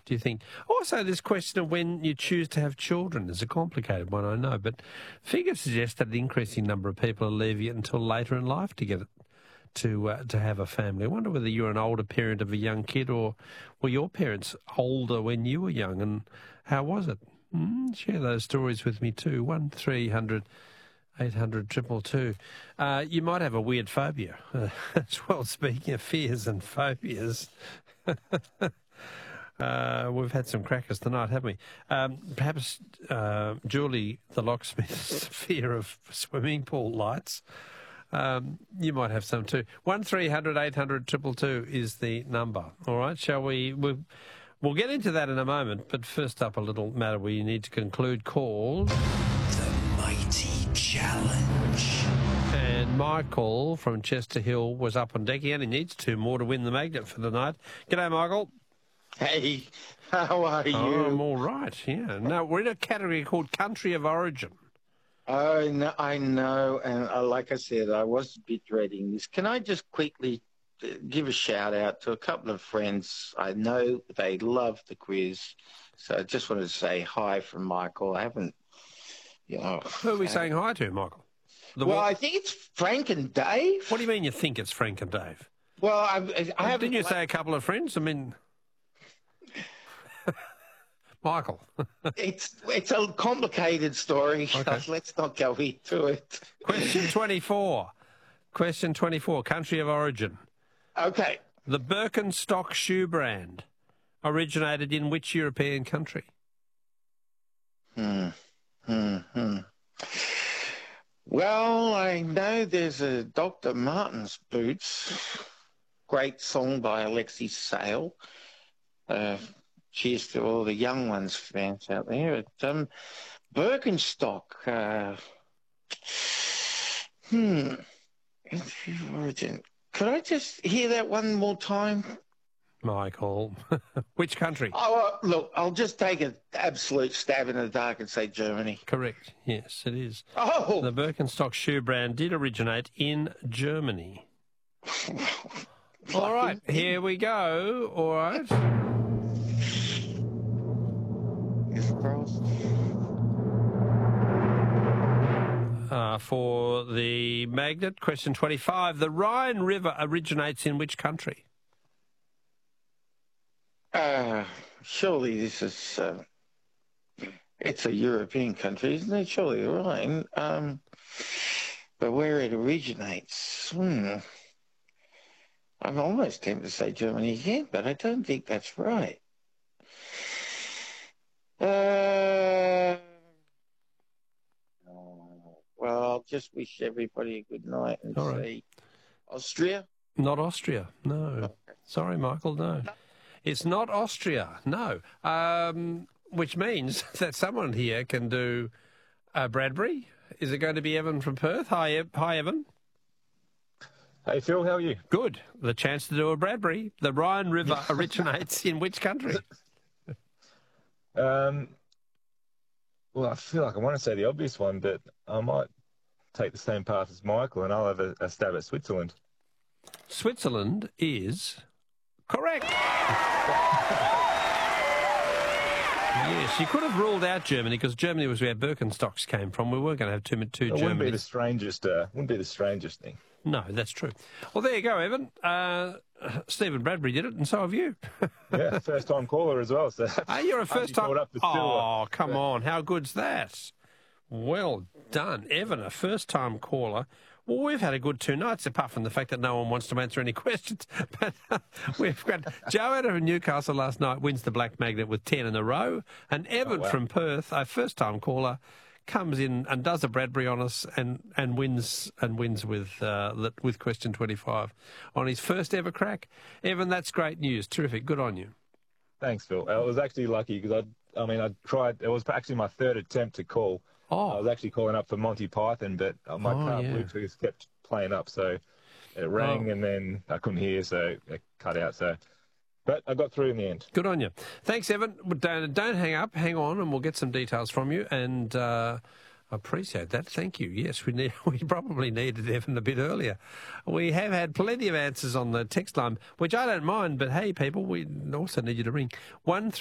do you think? Also, this question of when you choose to have children is a complicated one, I know, but figures suggest that an increasing number of people are leaving it until later in life to get it to have a family. I wonder whether you're an older parent of a young kid, or were your parents older when you were young, and how was it? Share those stories with me too. 1300 800 222. You might have a weird phobia as well. Speaking of fears and phobias, we've had some crackers tonight, haven't we? Perhaps Julie the locksmith's fear of swimming pool lights. You might have some too. 1300 800 222 is the number. All right, shall we? We'll get into that in a moment, but first up, a little matter we need to conclude called The Mighty Challenge. And Michael from Chester Hill was up on deck. He only needs 2 more to win the magnet for the night. G'day, Michael. Hey, how are you? Oh, I'm all right, yeah. No, we're in a category called Country of Origin. Oh, no, I know, and like I said, I was a bit dreading this. Can I just quickly give a shout-out to a couple of friends? I know they love the quiz, so I just wanted to say hi from Michael. I haven't, Who are we saying hi to, Michael? I think it's Frank and Dave. What do you mean you think it's Frank and Dave? Well, I haven't... Didn't you say a couple of friends? I mean... Michael. It's a complicated story. Okay. Let's not go into it. Question 24. Question 24, Country of Origin. Okay. The Birkenstock shoe brand originated in which European country? Well, I know there's a Dr. Martens boots. Great song by Alexei Sale. Cheers to all the young ones fans out there. Birkenstock. Origin. Could I just hear that one more time? Michael. Which country? Oh, look, I'll just take an absolute stab in the dark and say Germany. Correct. Yes, it is. Oh! The Birkenstock shoe brand did originate in Germany. All right, here we go. All right. For the magnet, question 25. The Rhine River originates in which country? Surely this is... it's a European country, isn't it? Surely the Rhine. But where it originates... I'm almost tempted to say Germany again, but I don't think that's right. Well, I'll just wish everybody a good night and say Austria? Not Austria, no. Sorry, Michael, no. It's not Austria, no. Which means that someone here can do Bradbury. Is it going to be Evan from Perth? Hi, Evan. Hey, Phil, how are you? Good. The chance to do a Bradbury. The Rhine River originates in which country? Well, I feel like I want to say the obvious one, but I might take the same path as Michael, and I'll have a stab at Switzerland. Switzerland is correct. Yes, you could have ruled out Germany because Germany was where Birkenstocks came from. We weren't going to have two Germany. Wouldn't be the strangest thing. No, that's true. Well, there you go, Evan. Stephen Bradbury did it, and so have you. Yeah, first-time caller as well. So you're a first-time... Oh, come on. How good's that? Well done. Evan, a first-time caller. Well, we've had a good 2 nights, apart from the fact that no one wants to answer any questions. But we've got Joe out of Newcastle last night wins the Black Magnet with 10 in a row. And Evan from Perth, a first-time caller, comes in and does a Bradbury on us and wins with question 25 on his first ever crack. Evan, that's great news. Terrific. Good on you. Thanks, Phil. I was actually lucky because I tried. It was actually my 3rd attempt to call. Oh. I was actually calling up for Monty Python, but my car Bluetooth kept playing up, so it rang and then I couldn't hear, so it cut out. But I got through in the end. Good on you. Thanks, Evan. Don't hang up. Hang on, and we'll get some details from you. And I appreciate that. Thank you. Yes, we probably needed Evan a bit earlier. We have had plenty of answers on the text line, which I don't mind. But hey, people, we also need you to ring 1